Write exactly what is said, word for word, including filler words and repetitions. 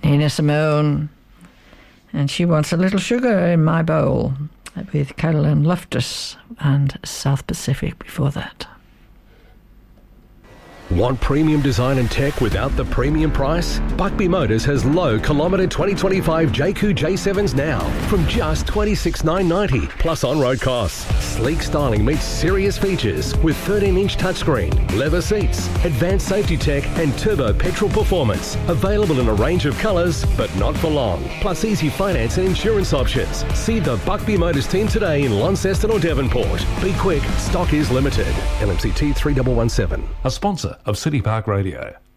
Nina Simone. And she wants a little sugar in my bowl, with Caroline Loftus and South Pacific before that. Want premium design and tech without the premium price? Buckby Motors has low kilometre twenty twenty-five J Q J sevens now from just twenty-six thousand nine hundred ninety plus on-road costs. Sleek styling meets serious features with thirteen inch touchscreen, leather seats, advanced safety tech and turbo petrol performance. Available in a range of colours, but not for long. Plus easy finance and insurance options. See the Buckby Motors team today in Launceston or Devonport. Be quick, stock is limited. L M C T three one one seven. A sponsor of City Park Radio.